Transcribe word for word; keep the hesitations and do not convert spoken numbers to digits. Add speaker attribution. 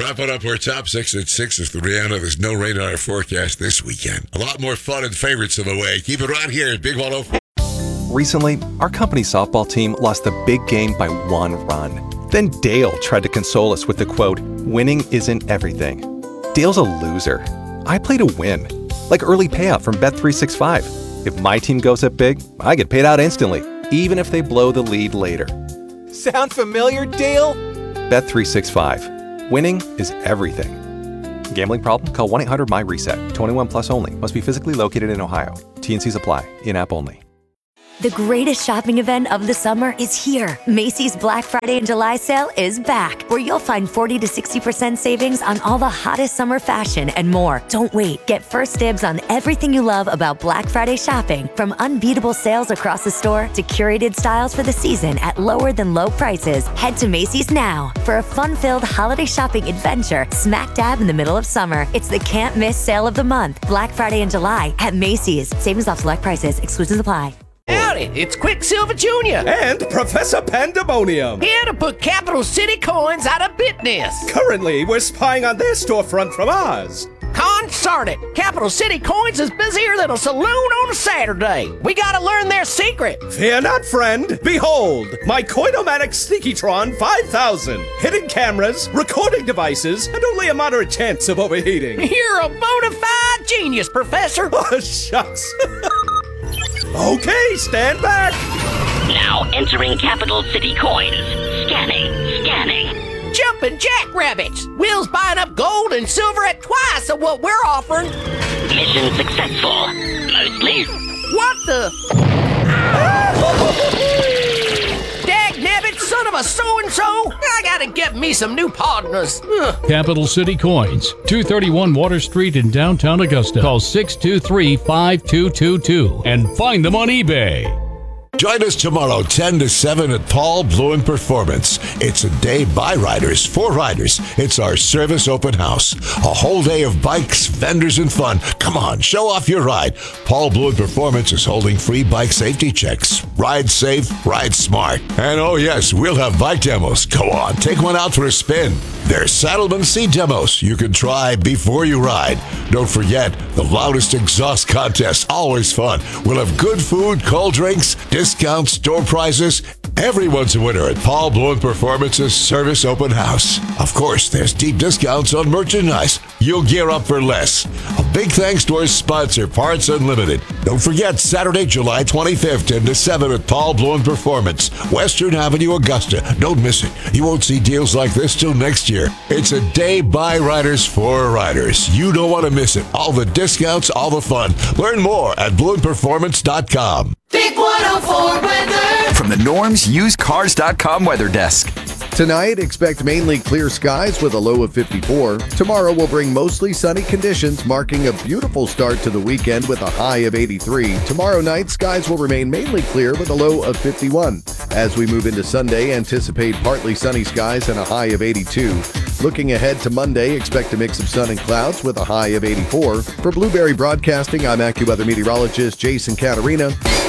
Speaker 1: Wrapping up our top six at six is the Rihanna. There's no rain on our forecast this weekend. A lot more fun and favorites in the way. Keep it right here at Big one oh four.
Speaker 2: Recently, our company softball team lost a big game by one run. Then Dale tried to console us with the quote, "Winning isn't everything." Dale's a loser. I play to win. Like early payout from Bet three sixty-five. If my team goes up big, I get paid out instantly, even if they blow the lead later. Sound familiar, Dale? Bet three sixty-five. Winning is everything. Gambling problem? Call one eight hundred M Y reset. twenty-one plus only. Must be physically located in Ohio. T and Cs apply. In-app only.
Speaker 3: The greatest shopping event of the summer is here. Macy's Black Friday and July sale is back, where you'll find forty to sixty percent savings on all the hottest summer fashion and more. Don't wait. Get first dibs on everything you love about Black Friday shopping, from unbeatable sales across the store to curated styles for the season at lower than low prices. Head to Macy's now for a fun-filled holiday shopping adventure smack dab in the middle of summer. It's the can't miss sale of the month. Black Friday and July at Macy's. Savings off select prices. Exclusions apply.
Speaker 4: Howdy, it's Quicksilver Junior
Speaker 5: And Professor Pandemonium.
Speaker 4: Here to put Capital City coins out of business.
Speaker 5: Currently, we're spying on their storefront from ours.
Speaker 4: Consart it! Capital City Coins is busier than a saloon on a Saturday. We gotta learn their secret.
Speaker 5: Fear not, friend. Behold, my Coinomatic Sneakytron five thousand. Hidden cameras, recording devices, and only a moderate chance of overheating.
Speaker 4: You're a bona fide genius, Professor.
Speaker 5: Oh, shucks. Okay, stand back.
Speaker 6: Now entering Capital City Coins. Scanning, scanning.
Speaker 4: Jumping jackrabbits. Will's buying up gold and silver at twice of what we're offering.
Speaker 6: Mission successful. Mostly.
Speaker 4: What the? Dag-nabbit, son of a so-and-so. I gotta get me some new partners. Ugh.
Speaker 7: Capital City Coins, two thirty-one Water Street in downtown Augusta. Call six two three, five two two two and find them on eBay.
Speaker 1: Join us tomorrow, ten to seven at Paul Bluen Performance. It's a day by riders, for riders. It's our service open house. A whole day of bikes, vendors, and fun. Come on, show off your ride. Paul Bluen Performance is holding free bike safety checks. Ride safe, ride smart. And oh yes, we'll have bike demos. Go on, take one out for a spin. There's Saddleman Seat demos you can try before you ride. Don't forget, the loudest exhaust contest, always fun. We'll have good food, cold drinks, discounts, store prizes. Everyone's a winner at Paul Bluen Performance's Service Open House. Of course, there's deep discounts on merchandise. You'll gear up for less. A big thanks to our sponsor, Parts Unlimited. Don't forget, Saturday, July twenty-fifth, ten to seven at Paul Bluen Performance, Western Avenue, Augusta. Don't miss it. You won't see deals like this till next year. It's a day by riders for riders. You don't want to miss it. All the discounts, all the fun. Learn more at bluen performance dot com.
Speaker 8: Big one oh four weather.
Speaker 9: From the Norm's Used Cars dot com weather desk.
Speaker 10: Tonight, expect mainly clear skies with a low of fifty-four. Tomorrow will bring mostly sunny conditions, marking a beautiful start to the weekend with a high of eighty-three. Tomorrow night, skies will remain mainly clear with a low of fifty-one. As we move into Sunday, anticipate partly sunny skies and a high of eighty-two. Looking ahead to Monday, expect a mix of sun and clouds with a high of eighty-four. For Blueberry Broadcasting, I'm AccuWeather meteorologist Jason Caterina.